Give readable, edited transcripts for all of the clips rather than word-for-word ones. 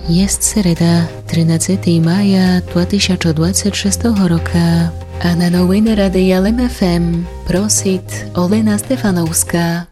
Jest sereda, 13 maja 2026 roku, a na nowiny Radia LEM FM prosit Olena Stefanowska.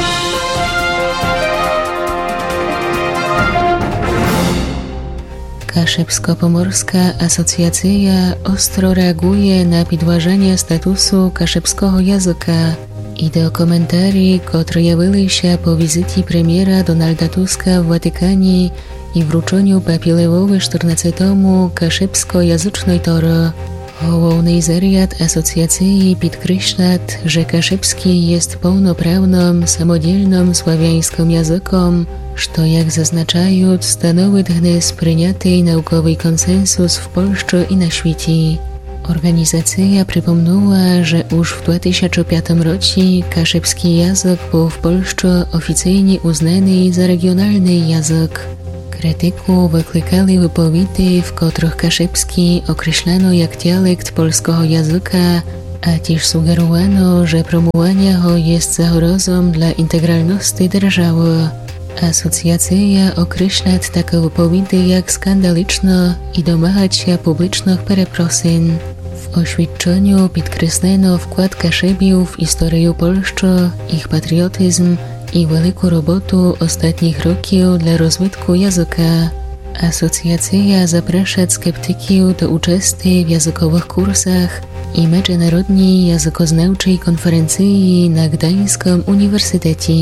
Kaszebsko-Pomorska Asocjacja ostro reaguje na підваження статусу кашебського язика і до коментарі, котрі явилися по візиті прем'єра Дональда Туска в Ватикані і врученню папі Левові XIV кашебсько-язичної Торо. Головний заряд асоціації підкреслив, що кашебський є повноправним, самодільним славянським язиком, що, як зазначають, становить гніз прийнятий науковий консенсус в Польщі і на світі. Organizacja przypomniała, że już w 2005 roku kaszebski język był w Polsce oficjalnie uznany za regionalny język. Krytyku wyklikali wypowiedzi, w których kaszebski określano jak dialekt polskiego języka, a też sugerowano, że promowanie go jest zagrozą dla integralności держаwy. Asocjacja określa takie wypowiedzi jak skandaliczne i domaga się publicznych przeprosin. W oświadczeniu podkreślono wkład Kaszebiów w historię Polski, ich patriotyzm i wielką robotę ostatnich roków dla rozwoju języka. Asocjacja zaprasza skeptyków do uczestnictwa w językowych kursach i międzynarodniej językoznawczej konferencji na Gdańskim Uniwersytecie.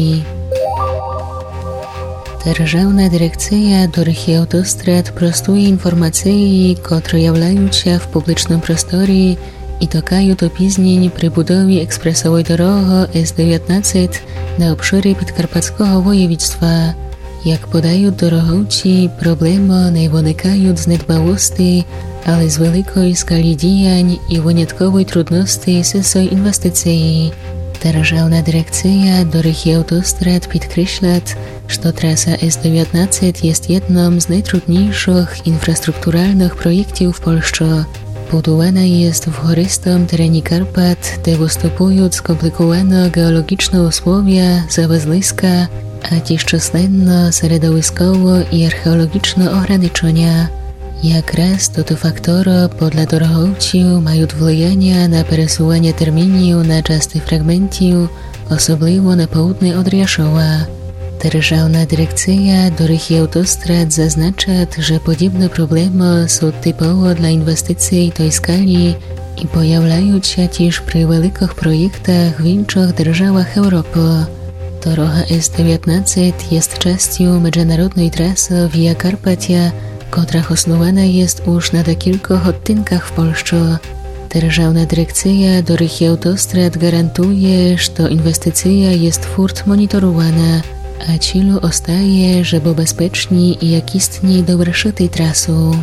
Державна дирекція доріг і автострад простує інформації, котрі являються в публічному просторі і токають опізнень при будові експресової дороги С-19 на обширі Підкарпатського воєводства. Як подають дороговці, проблеми не виникають з недбалості, але з великої скалі діянь і виняткової трудності з інвестиції. Державна дирекція доріг і автострад підкреслює, że trasa S-19 jest jednym z najtrudniejszych infrastrukturalnych projektów w Polsce. Budowana jest w górystym terenie Karpat, gdzie występują skomplikowane geologiczne usłowia, zawezliska, a też czasne środowiskowe i archeologiczne ograniczenia. Jak raz to faktory podle dorogowców mają wpływanie na przesuwanie terminów na częste fragmenty, osobliwo na południe od Riaszowa. Державна дирекція доріг і автострад zaznacza, że podobne problemy są typowe dla inwestycji tej skali i pojawiają się też przy wielkich projektach w innych krajach Europy. Droga S-19 jest częścią międzynarodowej trasy Via Carpatia, która osnowana jest już na kilku odcinkach w Polsce. Державна дирекція доріг і автострад gwarantuje, że inwestycja jest furt monitorowana, a celu ostaje, żeby bezpiecznie i jakistnie dovršiti trasu.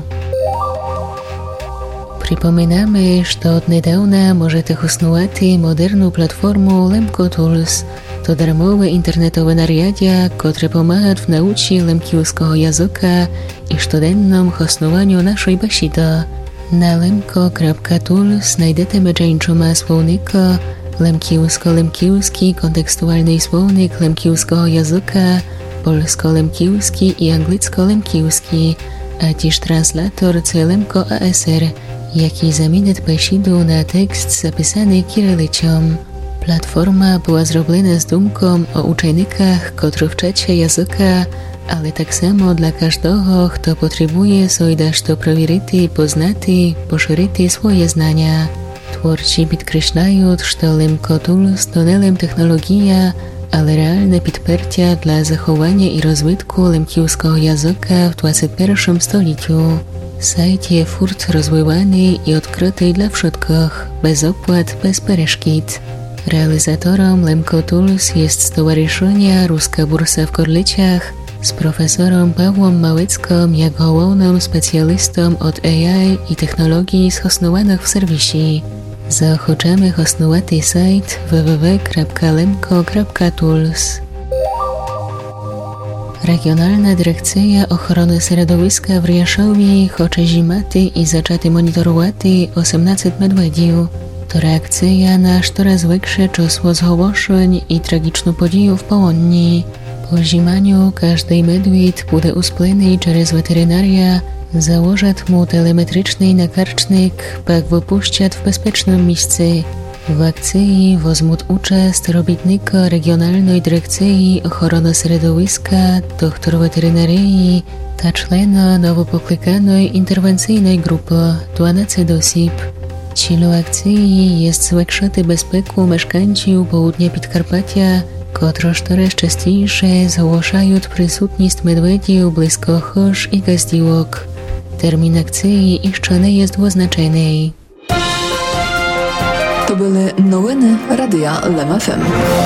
Przypominamy, że od niedawna możecie używać moderną platformę Lemko Tools. To darmowe internetowe narzędzia, które pomagają w nauce lemkiewskiego języka i codziennym uznawaniu naszej besiedy. Na lemko.tools znajdziecie między słownika lemkiewsko-lemkiewski kontekstualny słownik lemkiewskiego języka, polsko-lemkiewski i anglicko-lemkiewski, a też translator Lemko ASR, jaki zamieni besiedę na tekst zapisany kirylicą. Platforma była zrobiona z dumką o uczestnikach, którzy wczą języka, ale tak samo dla każdego, kto potrzebuje sobie to prowieriti, poznati, poszerzyć swoje znania. Twórcy podkreślają, że Lemko Tools to nie technologia, ale realne podparcie dla zachowania i rozwoju lemkiewskiego języka w XXI stuleciu. Sajt jest furt rozwijany i odkryty dla wszystkich, bez opłat, bez перешкод. Realizatorem Lemko Tools jest Stowarzyszenie Ruska Bursa w Korlicach z profesorem Pawłem Małeckim jak głównym specjalistą od AI i technologii stosowanych w serwisie. Zaochoczamy osnować sajt www.lemko.tools. Regionalna Dyrekcja Ochrony Środowiska w Riaszowie chce zimati i zaczęty monitorować 18 medwedów. To reakcja na coraz większe czasło zgłoszeń i tragiczną podію w Połonii. Po zimaniu każdy medwid bude usplený через ветеринарія, założat mu telemetryczny nakarcznik, pak wypuszczat w bezpiecznym miejscu. W akcji wozmut uczest robitnika Regionalnej Dyrekcji Ochrony Środowiska, doktor weterynarii, ta czlena nowo poklikanej interwencyjnej grupy 12 osób. Cílem akcji jest zwiększyć bezpieku mieszkańców południa Podkarpatia, którzy coraz częściej zgłaszają przysutność medwedów blisko chóż i gazdówek. Termin akcji jeszcze nie jest wyznaczony. To były новини Радіо Лем ФМ.